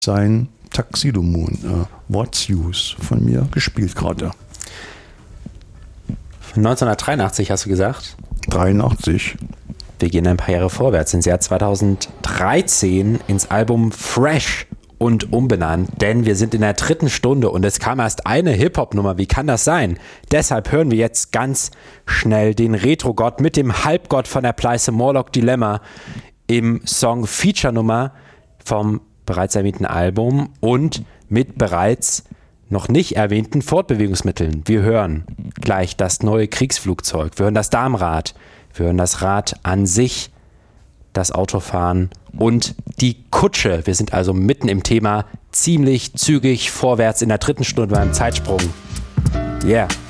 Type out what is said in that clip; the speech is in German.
sein Tuxedo Moon, What's Use, von mir gespielt gerade. 1983 hast du gesagt? 83. Wir gehen ein paar Jahre vorwärts ins Jahr 2013 ins Album Fresh und umbenannt, denn wir sind in der 3. Stunde und es kam erst eine Hip-Hop-Nummer. Wie kann das sein? Deshalb hören wir jetzt ganz schnell den Retro-Gott mit dem Halbgott von der Pleiße, Morlock Dilemma, im Song Feature-Nummer vom bereits erwähnten Album und mit bereits noch nicht erwähnten Fortbewegungsmitteln. Wir hören gleich das neue Kriegsflugzeug, wir hören das Darmrad, wir hören das Rad an sich, das Autofahren und die Kutsche. Wir sind also mitten im Thema, ziemlich zügig vorwärts in der 3. Stunde beim Zeitsprung. Yeah.